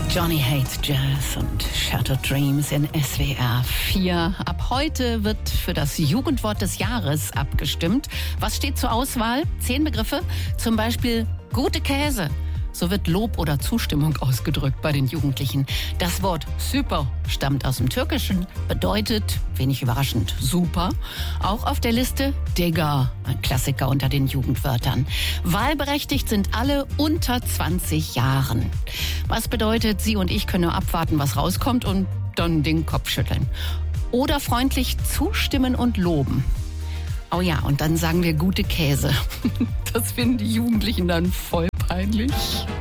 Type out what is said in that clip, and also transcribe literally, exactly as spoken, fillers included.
Johnny Hates Jazz und Shattered Dreams in S W R vier. Ab heute wird für das Jugendwort des Jahres abgestimmt. Was steht zur Auswahl? Zehn Begriffe, zum Beispiel gute Käse. So wird Lob oder Zustimmung ausgedrückt bei den Jugendlichen. Das Wort super stammt aus dem Türkischen, bedeutet, wenig überraschend, super. Auch auf der Liste Digga, ein Klassiker unter den Jugendwörtern. Wahlberechtigt sind alle unter zwanzig Jahren. Was bedeutet, Sie und ich können nur abwarten, was rauskommt und dann den Kopf schütteln. Oder freundlich zustimmen und loben. Oh ja, und dann sagen wir gute Käse. Das finden die Jugendlichen dann voll peinlich.